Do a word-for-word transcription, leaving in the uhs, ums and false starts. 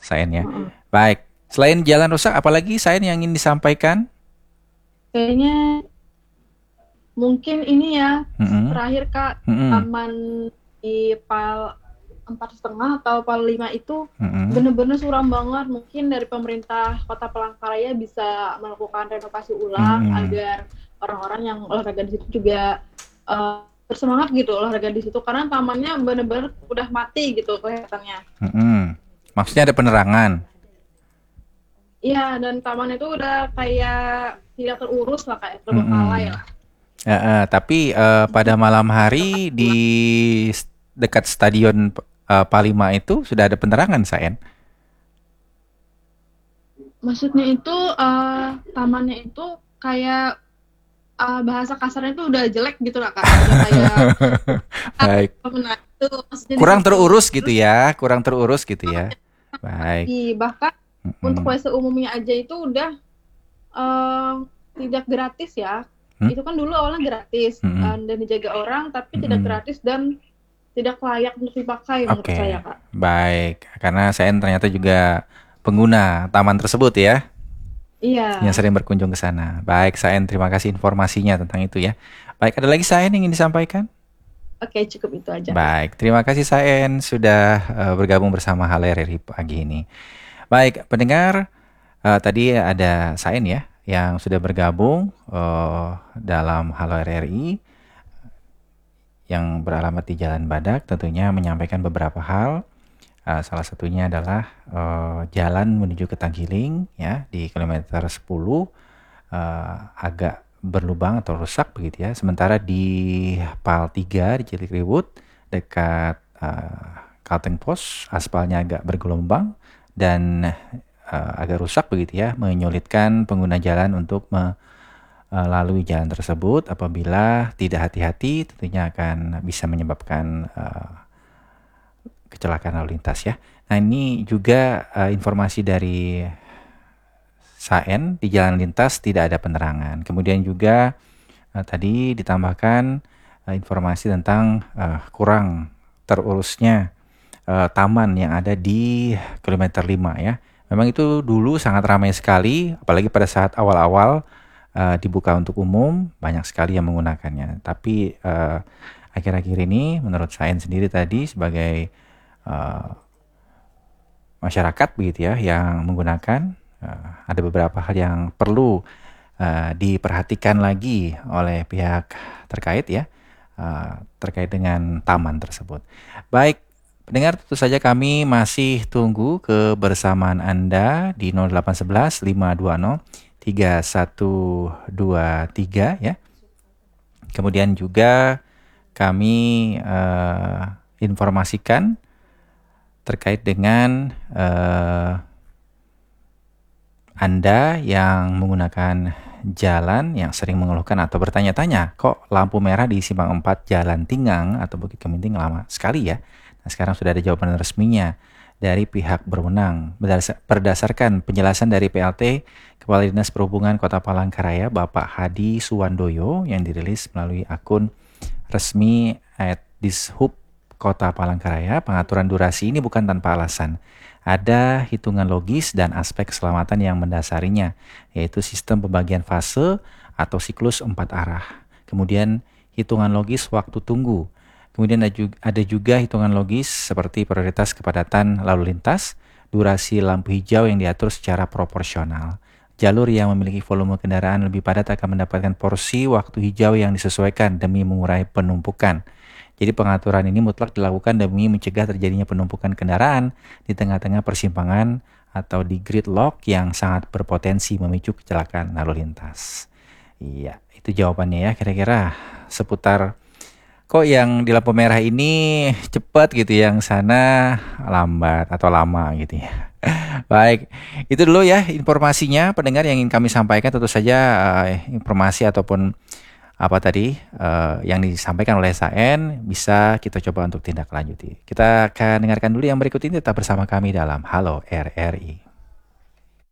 Saen ya. Heeh. Baik. Selain jalan rusak, apalagi Saen yang ingin disampaikan? Kayaknya mungkin ini ya, Mm-mm. terakhir Kak, Mm-mm. taman di Pal empat setengah atau Pal lima itu Mm-mm. bener-bener suram banget. Mungkin dari pemerintah Kota Palangkaraya bisa melakukan renovasi ulang Mm-mm. agar orang-orang yang olahraga di situ juga uh, bersemangat gitu olahraga di situ karena tamannya bener-bener udah mati gitu kelihatannya. Mm-mm. Maksudnya ada penerangan. Iya, dan taman itu udah kayak tidak terurus lah, kayak terbengkalai Mm-mm. lah. Ya, eh, tapi eh, pada malam hari di s- dekat stadion eh, Palima itu sudah ada penerangan, Saen. Maksudnya itu uh, tamannya itu kayak uh, bahasa kasarnya itu udah jelek gitu lah kak, udah kayak Baik. nah, itu maksudnya di Kurang situ. terurus gitu Terus ya, kurang terurus gitu ya. Baik. di bahkan untuk Mm-mm. W C umumnya aja itu udah uh, tidak gratis ya. Hmm? Itu kan dulu awalnya gratis uh, Mm-mm. dan dijaga orang, tapi tidak Mm-mm. gratis dan tidak layak untuk dipakai menurut Oke, saya kak. baik. Karena saya ternyata juga pengguna taman tersebut ya, yang Iya. sering berkunjung ke sana. Baik, Saen, terima kasih informasinya tentang itu ya. Baik, ada lagi Saen yang ingin disampaikan? Oke, cukup itu aja kak. Baik, terima kasih Saen sudah eh, bergabung bersama H L R R I pagi ini. Baik, pendengar, eh, tadi ada Saen ya yang sudah bergabung eh, dalam Halo R R I yang beralamat di Jalan Badak, tentunya menyampaikan beberapa hal. Uh, salah satunya adalah uh, jalan menuju ke Tanggiling ya di kilometer sepuluh uh, agak berlubang atau rusak begitu ya. Sementara di Pal tiga di Cilikriwut dekat uh, Kalteng Pos aspalnya agak bergelombang dan uh, agak rusak begitu ya, menyulitkan pengguna jalan untuk melalui jalan tersebut. Apabila tidak hati-hati tentunya akan bisa menyebabkan uh, kecelakaan lalu lintas ya. Nah ini juga uh, informasi dari Saen di jalan lintas tidak ada penerangan. Kemudian juga uh, tadi ditambahkan uh, informasi tentang uh, kurang terurusnya uh, taman yang ada di kilometer lima ya. Memang itu dulu sangat ramai sekali, apalagi pada saat awal-awal uh, dibuka untuk umum, banyak sekali yang menggunakannya. Tapi uh, akhir-akhir ini menurut Saen sendiri tadi sebagai uh, masyarakat begitu ya yang menggunakan uh, ada beberapa hal yang perlu uh, diperhatikan lagi oleh pihak terkait ya uh, terkait dengan taman tersebut. Baik, pendengar tentu saja kami masih tunggu kebersamaan Anda di nol delapan satu satu lima dua nol tiga satu dua tiga ya. Kemudian juga kami uh, informasikan terkait dengan uh, Anda yang menggunakan jalan yang sering mengeluhkan atau bertanya-tanya, kok lampu merah di simpang empat Jalan Tinggang atau Bukit Keminting lama sekali ya? Nah, sekarang sudah ada jawaban resminya dari pihak berwenang. Berdasarkan penjelasan dari P L T Kepala Dinas Perhubungan Kota Palangkaraya, Bapak Hadi Suwandoyo yang dirilis melalui akun resmi at dishub Kota Palangkaraya, pengaturan durasi ini bukan tanpa alasan. Ada hitungan logis dan aspek keselamatan yang mendasarinya, yaitu sistem pembagian fase atau siklus empat arah. Kemudian hitungan logis waktu tunggu. Kemudian ada juga hitungan logis seperti prioritas kepadatan lalu lintas, durasi lampu hijau yang diatur secara proporsional. Jalur yang memiliki volume kendaraan lebih padat akan mendapatkan porsi waktu hijau yang disesuaikan demi mengurai penumpukan. Jadi pengaturan ini mutlak dilakukan demi mencegah terjadinya penumpukan kendaraan di tengah-tengah persimpangan atau di gridlock yang sangat berpotensi memicu kecelakaan lalu lintas. Iya, itu jawabannya ya kira-kira seputar kok yang di lampu merah ini cepat gitu, yang sana lambat atau lama gitu ya. Baik, itu dulu ya informasinya pendengar yang ingin kami sampaikan. Tentu saja uh, informasi ataupun apa tadi uh, yang disampaikan oleh Saen bisa kita coba untuk tindak lanjuti. Kita akan dengarkan dulu yang berikut ini, tetap bersama kami dalam Halo R R I.